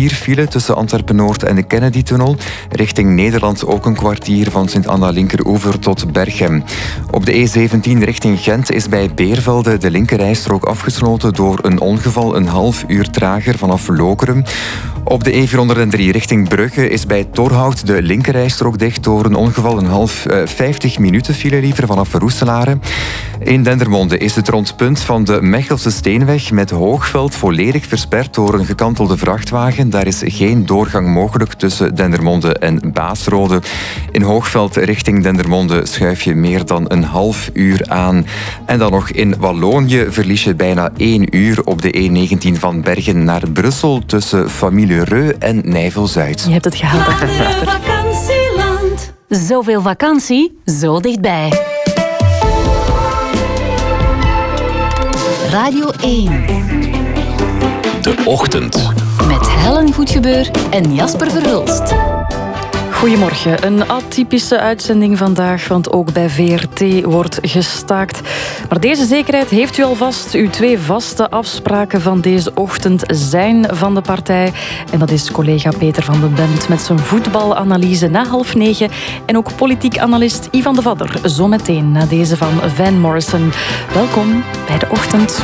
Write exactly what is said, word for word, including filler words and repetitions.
kwartier file tussen Antwerpen-Noord en de Kennedy-tunnel. Richting Nederland ook een kwartier van Sint-Anna-Linkeroever tot Berchem. Op de E zeventien richting Gent is bij Beervelde de linkerrijstrook afgesloten door een ongeval, een half uur trager vanaf Lokeren. Op de E vierhonderddrie richting Brugge is bij Torhout de linkerrijstrook dicht door een ongeval, een half, uh, vijftig minuten file liever vanaf Roeselare. In Dendermonde is het rondpunt van de Mechelse Steenweg met Hoogveld volledig versperd door een gekantelde vrachtwagen. Daar is geen doorgang mogelijk tussen Dendermonde en Baasrode. In Hoogveld richting Dendermonde schuif je meer dan een half uur aan. En dan nog in Wallonië verlies je bijna één uur op de E negentien van Bergen naar Brussel tussen Familiereu en Nijvel-Zuid. Je hebt het gehaald. Vakantieland. Zoveel vakantie, zo dichtbij. Radio één. De Ochtend. Met Helen Goedgebeur en Jasper Verhulst. Goedemorgen. Een atypische uitzending vandaag, want ook bij V R T wordt gestaakt. Maar deze zekerheid heeft u alvast. Uw twee vaste afspraken van deze ochtend zijn van de partij. En dat is collega Peter van den Bent met zijn voetbalanalyse na half negen. En ook politiek analist Ivan de Vadder, zometeen na deze van Van Morrison. Welkom bij de Ochtend.